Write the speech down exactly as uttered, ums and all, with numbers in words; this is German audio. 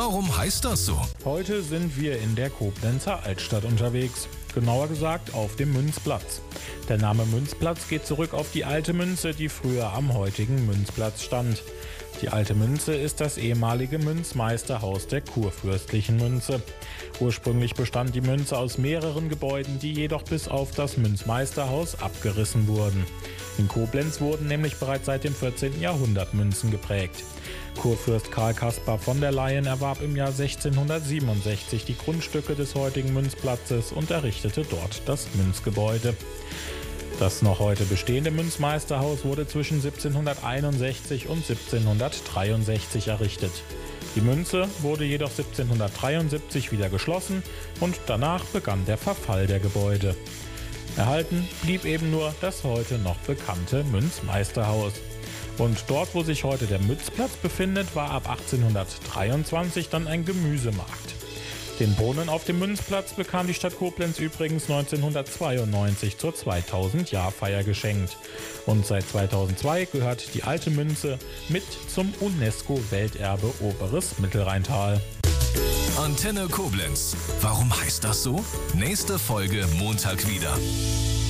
Warum heißt das so? Heute sind wir in der Koblenzer Altstadt unterwegs. Genauer gesagt auf dem Münzplatz. Der Name Münzplatz geht zurück auf die alte Münze, die früher am heutigen Münzplatz stand. Die alte Münze ist das ehemalige Münzmeisterhaus der kurfürstlichen Münze. Ursprünglich bestand die Münze aus mehreren Gebäuden, die jedoch bis auf das Münzmeisterhaus abgerissen wurden. In Koblenz wurden nämlich bereits seit dem vierzehnten Jahrhundert Münzen geprägt. Kurfürst Karl Kaspar von der Leyen erwarb im Jahr sechzehnhundertsiebenundsechzig die Grundstücke des heutigen Münzplatzes und errichtete dort das Münzgebäude. Das noch heute bestehende Münzmeisterhaus wurde zwischen siebzehnhunderteinundsechzig und siebzehnhundertdreiundsechzig errichtet. Die Münze wurde jedoch siebzehnhundertdreiundsiebzig wieder geschlossen und danach begann der Verfall der Gebäude. Erhalten blieb eben nur das heute noch bekannte Münzmeisterhaus. Und dort, wo sich heute der Münzplatz befindet, war ab achtzehnhundertdreiundzwanzig dann ein Gemüsemarkt. Den Brunnen auf dem Münzplatz bekam die Stadt Koblenz übrigens neunzehnhundertzweiundneunzig zur zweitausend-Jahr-Feier geschenkt. Und seit zweitausendzwei gehört die alte Münze mit zum UNESCO-Welterbe Oberes Mittelrheintal. Antenne Koblenz. Warum heißt das so? Nächste Folge Montag wieder.